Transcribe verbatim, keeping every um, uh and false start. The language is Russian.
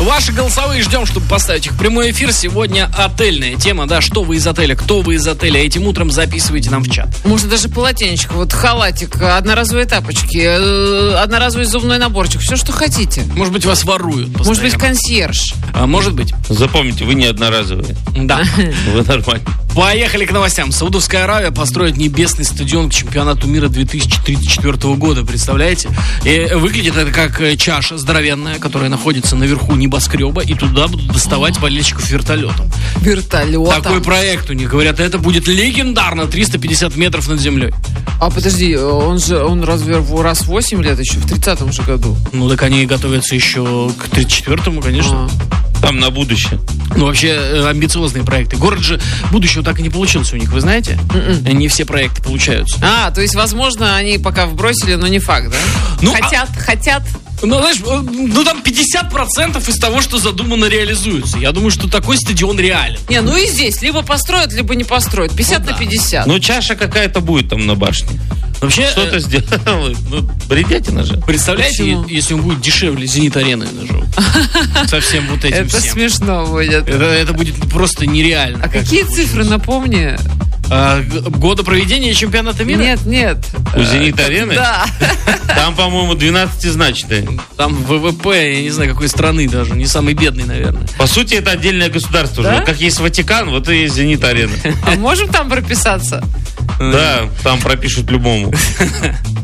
Ваши голосовые ждем, чтобы поставить их в прямой эфир. Сегодня отельная тема, да, что вы из отеля, кто вы из отеля. Этим утром записывайте нам в чат. Можно даже полотенечко, вот халатик, одноразовые тапочки, одноразовый зубной наборчик, все, что хотите. Может быть, вас воруют постоянно. Может быть, консьерж. А, может быть. Запомните, вы не одноразовые. Да. Вы нормально. Поехали к новостям. Саудовская Аравия построит небесный стадион к чемпионату мира две тысячи тридцать четвёртого года. Представляете? И выглядит это как чаша здоровенная, которая находится наверху небоскреба, и туда будут доставать болельщиков вертолетом. Вертолетом? Такой проект у них. Говорят, это будет легендарно. триста пятьдесят метров над землей. А подожди, он же, он разве раз в восемь лет еще, в тридцатом же году? Ну, так они готовятся еще к тридцать четвёртому, конечно. А. Там на будущее. Ну, вообще, амбициозные проекты. Город же будущего так и не получился у них, вы знаете? Mm-mm. Не все проекты получаются. А, то есть, возможно, они пока вбросили, но не факт, да? Ну, хотят, а... хотят. Ну, знаешь, ну там пятьдесят процентов из того, что задумано, реализуется. Я думаю, что такой стадион реален. Не, ну и здесь либо построят, либо не построят. пятьдесят ну, на пятьдесят. Ну, чаша какая-то будет там на башне. Вообще, что-то э... сделали. Ну, бредятина же. Представляете, Почему? Если он будет дешевле Зенит-арены даже. Со всем вот этим это всем. смешно будет. Это, это будет просто нереально. А какие цифры, напомни? А, года проведения чемпионата мира? Нет, нет. У Зенит-арены? Да. Там, по-моему, двенадцатизначные. Там ВВП, я не знаю, какой страны даже. Не самый бедный, наверное. По сути, это отдельное государство. Да? Как есть Ватикан, вот и есть Зенит-арена. А можем там прописаться? Да, там пропишут любому.